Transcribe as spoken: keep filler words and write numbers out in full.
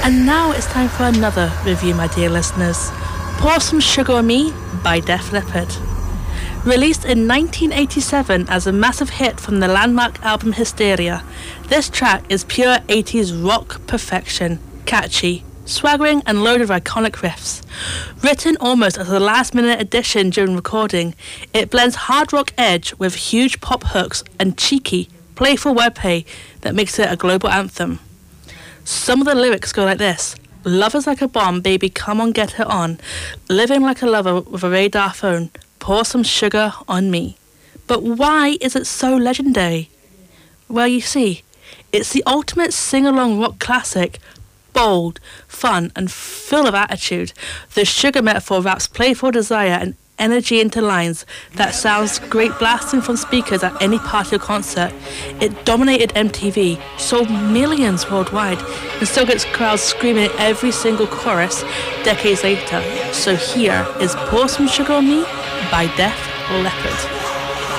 And now it's time for another review, my dear listeners. Pour Some Sugar on Me by Def Leppard. Released in nineteen eighty-seven as a massive hit from the landmark album Hysteria, this track is pure eighties rock perfection, catchy, swaggering and loaded with iconic riffs. Written almost as a last-minute addition during recording, it blends hard rock edge with huge pop hooks and cheeky, playful wordplay that makes it a global anthem. Some of the lyrics go like this: love is like a bomb, baby, come on, get it on. Living like a lover with a radar phone, pour some sugar on me. But why is it so legendary? Well, you see, it's the ultimate sing-along rock classic, bold, fun, and full of attitude. The sugar metaphor wraps playful desire and energy into lines that sounds great blasting from speakers at any party or concert. It dominated M T V, sold millions worldwide, and still gets crowds screaming at every single chorus decades later. So here is Pour Some Sugar on Me by Def Leppard.